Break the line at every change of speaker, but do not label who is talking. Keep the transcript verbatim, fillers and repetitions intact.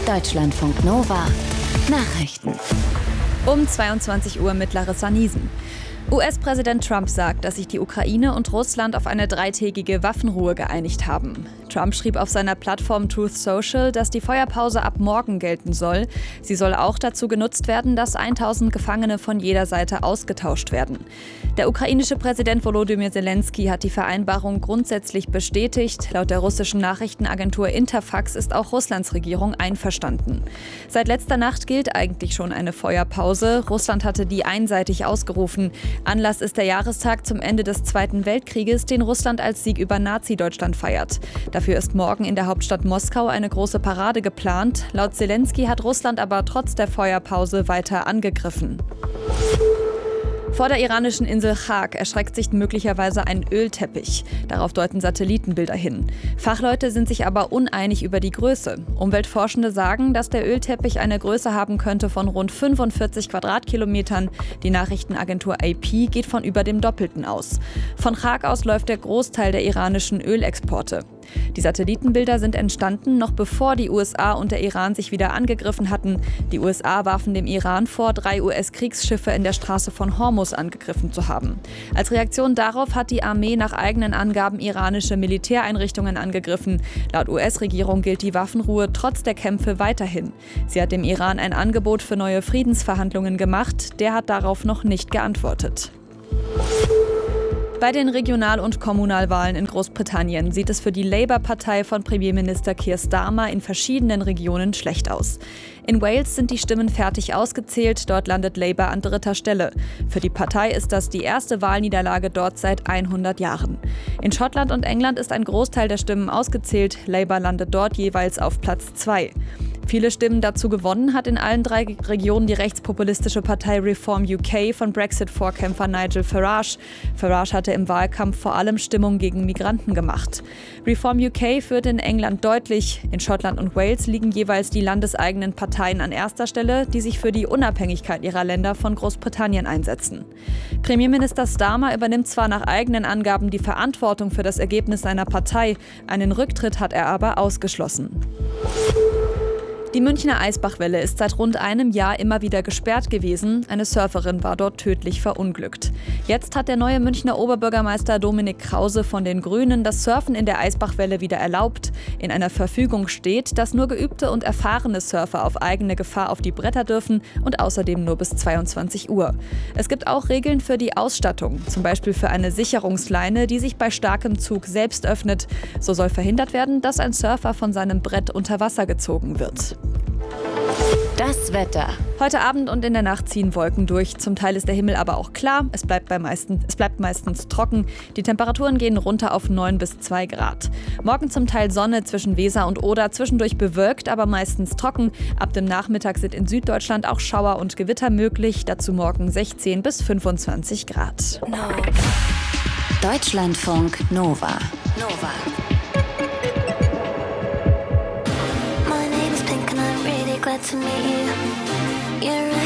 Deutschlandfunk Nova Nachrichten.
Um zweiundzwanzig Uhr mit Larissa Niesen. U S-Präsident Trump sagt, dass sich die Ukraine und Russland auf eine dreitägige Waffenruhe geeinigt haben. Trump schrieb auf seiner Plattform Truth Social, dass die Feuerpause ab morgen gelten soll. Sie soll auch dazu genutzt werden, dass tausend Gefangene von jeder Seite ausgetauscht werden. Der ukrainische Präsident Volodymyr Zelensky hat die Vereinbarung grundsätzlich bestätigt. Laut der russischen Nachrichtenagentur Interfax ist auch Russlands Regierung einverstanden. Seit letzter Nacht gilt eigentlich schon eine Feuerpause. Russland hatte die einseitig ausgerufen. Anlass ist der Jahrestag zum Ende des Zweiten Weltkrieges, den Russland als Sieg über Nazi-Deutschland feiert. Dafür ist morgen in der Hauptstadt Moskau eine große Parade geplant. Laut Zelensky hat Russland aber trotz der Feuerpause weiter angegriffen. Vor der iranischen Insel Chak erstreckt sich möglicherweise ein Ölteppich. Darauf deuten Satellitenbilder hin. Fachleute sind sich aber uneinig über die Größe. Umweltforschende sagen, dass der Ölteppich eine Größe haben könnte von rund fünfundvierzig Quadratkilometern. Die Nachrichtenagentur A P geht von über dem Doppelten aus. Von Chak aus läuft der Großteil der iranischen Ölexporte. Die Satellitenbilder sind entstanden, noch bevor die U S A und der Iran sich wieder angegriffen hatten. Die U S A warfen dem Iran vor, drei U S-Kriegsschiffe in der Straße von Hormuz angegriffen zu haben. Als Reaktion darauf hat die Armee nach eigenen Angaben iranische Militäreinrichtungen angegriffen. Laut U S-Regierung gilt die Waffenruhe trotz der Kämpfe weiterhin. Sie hat dem Iran ein Angebot für neue Friedensverhandlungen gemacht. Der hat darauf noch nicht geantwortet. Bei den Regional- und Kommunalwahlen in Großbritannien sieht es für die Labour-Partei von Premierminister Keir Starmer in verschiedenen Regionen schlecht aus. In Wales sind die Stimmen fertig ausgezählt, dort landet Labour an dritter Stelle. Für die Partei ist das die erste Wahlniederlage dort seit hundert Jahren. In Schottland und England ist ein Großteil der Stimmen ausgezählt, Labour landet dort jeweils auf Platz zwei. Viele Stimmen dazu gewonnen hat in allen drei Regionen die rechtspopulistische Partei Reform U K von Brexit-Vorkämpfer Nigel Farage. Farage hatte im Wahlkampf vor allem Stimmung gegen Migranten gemacht. Reform U K führt in England deutlich. In Schottland und Wales liegen jeweils die landeseigenen Parteien an erster Stelle, die sich für die Unabhängigkeit ihrer Länder von Großbritannien einsetzen. Premierminister Starmer übernimmt zwar nach eigenen Angaben die Verantwortung für das Ergebnis seiner Partei, einen Rücktritt hat er aber ausgeschlossen. Die Münchner Eisbachwelle ist seit rund einem Jahr immer wieder gesperrt gewesen. Eine Surferin war dort tödlich verunglückt. Jetzt hat der neue Münchner Oberbürgermeister Dominik Krause von den Grünen das Surfen in der Eisbachwelle wieder erlaubt. In einer Verfügung steht, dass nur geübte und erfahrene Surfer auf eigene Gefahr auf die Bretter dürfen und außerdem nur bis zweiundzwanzig Uhr. Es gibt auch Regeln für die Ausstattung, zum Beispiel für eine Sicherungsleine, die sich bei starkem Zug selbst öffnet. So soll verhindert werden, dass ein Surfer von seinem Brett unter Wasser gezogen wird.
Das Wetter.
Heute Abend und in der Nacht ziehen Wolken durch. Zum Teil ist der Himmel aber auch klar. Es bleibt, bei meisten, es bleibt meistens trocken. Die Temperaturen gehen runter auf neun bis zwei Grad. Morgen zum Teil Sonne zwischen Weser und Oder, zwischendurch bewölkt, aber meistens trocken. Ab dem Nachmittag sind in Süddeutschland auch Schauer und Gewitter möglich. Dazu morgen sechzehn bis fünfundzwanzig Grad.
No. Deutschlandfunk Nova. Nova.
Glad to meet you. You're